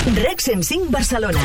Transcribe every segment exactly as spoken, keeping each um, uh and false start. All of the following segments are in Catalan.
Rec cent cinc Barcelona.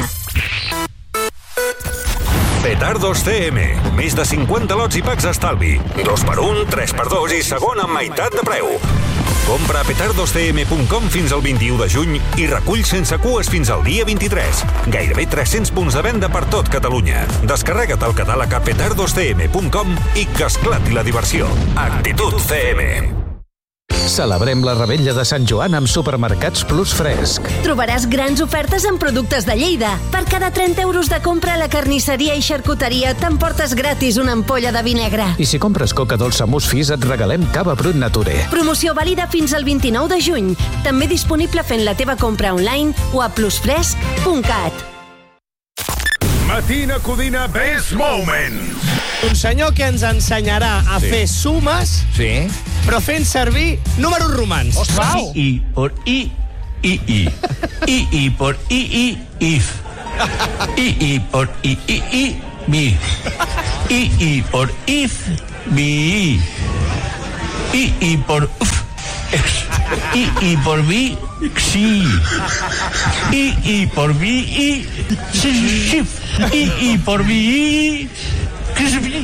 Petardos C M. Més de cinquanta lots i packs estalvi. Dos per un, tres per dos i segon amb meitat de preu. Compra a petardos c m punt com fins al vint-i-u de juny i recull sense cues fins al dia vint-i-tres. Gairebé tres-cents punts de venda per tot Catalunya. Descarrega't el catàleg a petardos c m punt com i que esclati la diversió. Actitud C M. Celebrem la Revetlla de Sant Joan amb Supermercats Plus Fresc. Trobaràs grans ofertes en productes de Lleida. Per cada trenta euros de compra a la carnisseria i xarcuteria t'emportes gratis una ampolla de vi negre. I si compres coca dolça Musfis et regalem cava Brut Nature. Promoció vàlida fins al vint-i-nou de juny. També disponible fent la teva compra online o a plusfresc punt cat. Matina Codina Best Moment. Un senyor que ens ensenyarà a sí. fer sumes, sí. però fent servir números romans. Ostres! I, I por I, I, I. I, I por I, I, if. I, I por I, I, I, mi. I, I por if, mi. I, I por uf, ex. I, I por vi, xi. I, I por vi, I, xif. I, I por vi, I,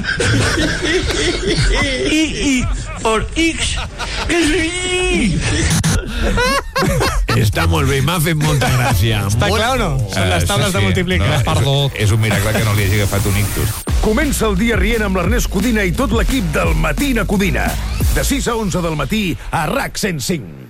I por X, Està molt bé, m'ha fet molta gràcia. Està molt... clar o no? Són les taules uh, sí, de multiplicar. No, Perdó. És, és un miracle que no li hagi agafat un ictus. Comença el dia rient amb l'Ernest Codina i tot l'equip del Matina Codina. De sis a onze del matí a RAC cent cinc.